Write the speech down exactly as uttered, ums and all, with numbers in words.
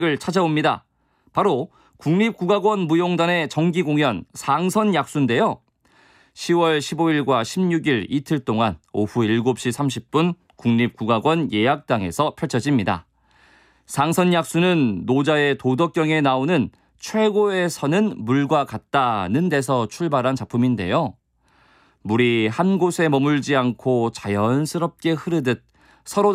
을 찾아옵니다. 바로 국립국악원 무용단의 정기 공연 상선약수인데요. 시월 십오일과 십육일 이틀 동안 오후 일곱 시 삼십 분 국립국악원 예약당에서 펼쳐집니다. 상선약수는 노자의 도덕경에 나오는 최고의 선은 물과 같다는 데서 출발한 작품인데요. 물이 한 곳에 머물지 않고 자연스럽게 흐르듯 서로